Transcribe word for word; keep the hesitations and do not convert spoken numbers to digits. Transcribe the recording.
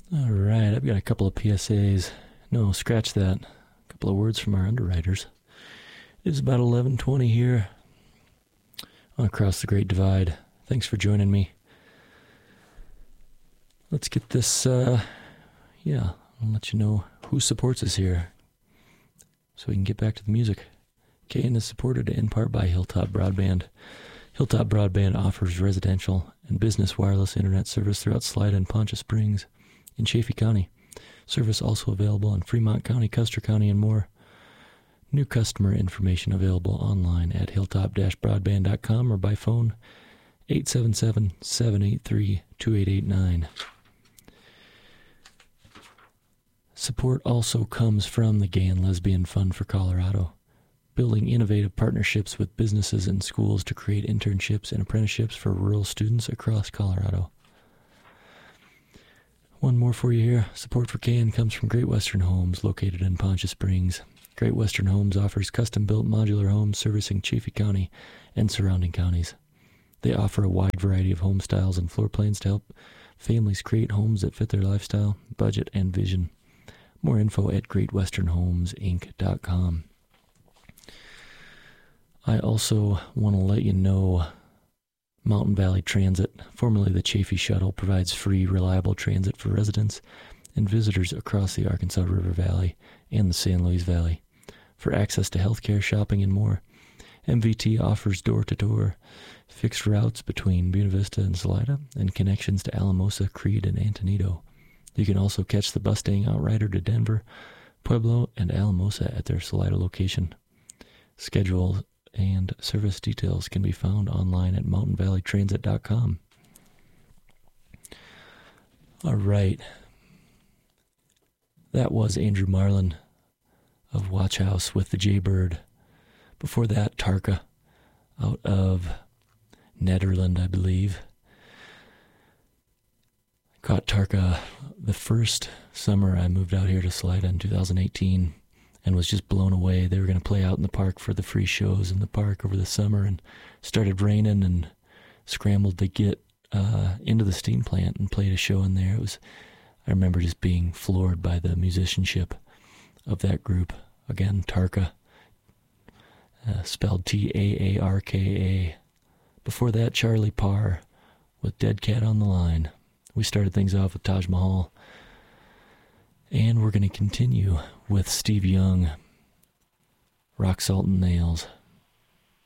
All right, I've got a couple of P S As. No, scratch that. A couple of words from our underwriters. It's about eleven twenty here on Across the Great Divide. Thanks for joining me. Let's get this, uh, yeah, I'll let you know who supports us here so we can get back to the music. K N is supported in part by Hilltop Broadband. Hilltop Broadband offers residential and business wireless internet service throughout Salida and Poncha Springs in Chaffee County. Service also available in Fremont County, Custer County, and more. New customer information available online at hilltop dash broadband dot com or by phone eight seven seven, seven eight three, two eight eight nine. Support also comes from the Gay and Lesbian Fund for Colorado, building innovative partnerships with businesses and schools to create internships and apprenticeships for rural students across Colorado. One more for you here. Support for K N comes from Great Western Homes, located in Poncha Springs. Great Western Homes offers custom-built modular homes servicing Chaffee County and surrounding counties. They offer a wide variety of home styles and floor plans to help families create homes that fit their lifestyle, budget, and vision. More info at great western homes inc dot com. I also want to let you know Mountain Valley Transit, formerly the Chaffee Shuttle, provides free, reliable transit for residents and visitors across the Arkansas River Valley and the San Luis Valley. For access to healthcare, shopping, and more, M V T offers door-to-door fixed routes between Buena Vista and Salida and connections to Alamosa, Creed, and Antonito. You can also catch the Bustang Outrider to Denver, Pueblo, and Alamosa at their Salida location. Schedule and service details can be found online at mountain valley transit dot com. All right. That was Andrew Marlin of Watch House with the Jaybird. Before that, Tarka out of Nederland, I believe. Caught Tarka the first summer I moved out here to Salida in two thousand eighteen. And was just blown away. They were going to play out in the park for the free shows in the park over the summer, and started raining and scrambled to get uh, into the steam plant and played a show in there. It was, I remember just being floored by the musicianship of that group. Again, Tarka, uh, spelled T A A R K A. Before that, Charlie Parr with Dead Cat on the Line. We started things off with Taj Mahal. And we're going to continue with Steve Young, Rock, Salt, and Nails.